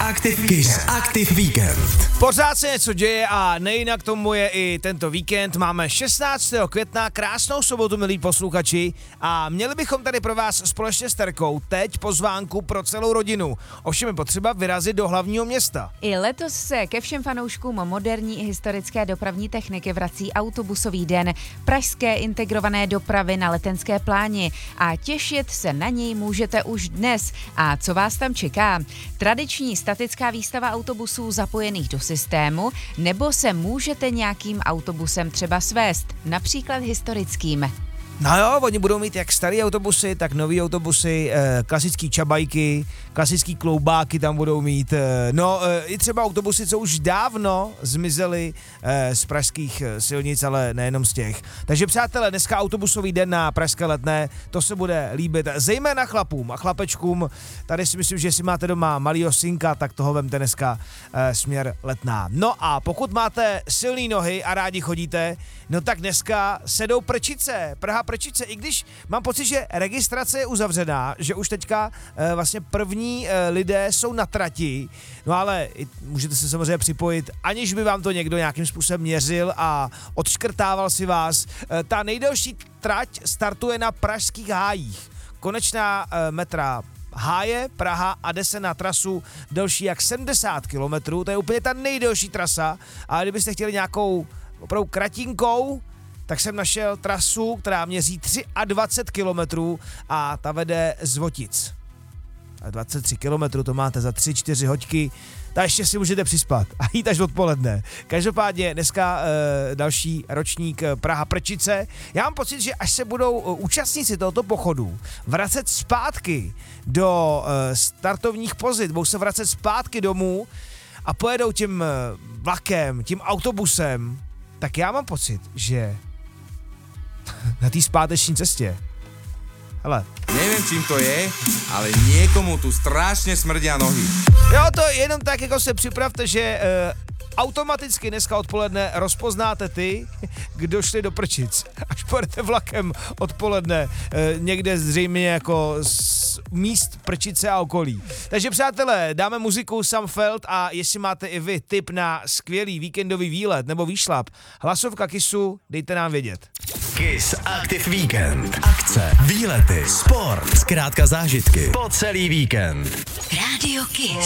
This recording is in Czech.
Kiss Active Weekend. Pořád se něco děje a nejinak tomu je i tento víkend. Máme 16. května, krásnou sobotu, milí posluchači, a měli bychom tady pro vás společně s Terkou teď pozvánku pro celou rodinu. Ovšem je potřeba vyrazit do hlavního města. I letos se ke všem fanouškům moderní i historické dopravní techniky vrací autobusový den pražské integrované dopravy na Letenské pláni a těšit se na něj můžete už dnes. A co vás tam čeká? Tradiční statická výstava autobusů zapojených do systému, nebo se můžete nějakým autobusem třeba svést, například historickým. No jo, oni budou mít jak starý autobusy, tak nový autobusy, klasický čabajky, klasický kloubáky tam budou mít, i třeba autobusy, co už dávno zmizely z pražských silnic, ale nejenom z těch. Takže přátelé, dneska autobusový den na pražské Letné, to se bude líbit zejména chlapům a chlapečkům. Tady si myslím, že jestli máte doma malýho synka, tak toho vemte dneska směr Letná. No a pokud máte silný nohy a rádi chodíte, no tak dneska sedou Prčice, Praha Prčice, i když mám pocit, že registrace je uzavřená, že už teďka vlastně první lidé jsou na trati, no ale můžete se samozřejmě připojit, aniž by vám to někdo nějakým způsobem měřil a odškrtával si vás. Ta nejdelší trať startuje na pražských hájích. Konečná metra Háje, Praha a jde se na trasu delší jak 70 kilometrů, to je úplně ta nejdelší trasa, a kdybyste chtěli nějakou opravdu kratinkou, tak jsem našel trasu, která měří 23 kilometrů a ta vede z Votic. A 23 kilometrů to máte za 3-4 hoďky, tak ještě si můžete přispat a jít až odpoledne. Každopádně dneska další ročník Praha Prčice. Já mám pocit, že až se budou účastníci tohoto pochodu vracet zpátky do startovních pozic, budou se vracet zpátky domů a pojedou tím vlakem, tím autobusem, tak já mám pocit, že na té zpáteční cestě, hele. Neviem, čím to je, ale niekomu tu strašne smrdia nohy. Jo, to jenom tak, jako se připravte, že automaticky dneska odpoledne rozpoznáte ty, kdo šli do Prčic. Až pojedete vlakem odpoledne, někde zřejmě jako z míst Prčice a okolí. Takže přátelé, dáme muziku Sam Feld, a jestli máte i vy tip na skvělý víkendový výlet nebo výšlap, hlasovka Kissu, dejte nám vědět. Kiss Active Weekend. Akce, výlety, sport, zkrátka zážitky po celý víkend. Radio Kiss.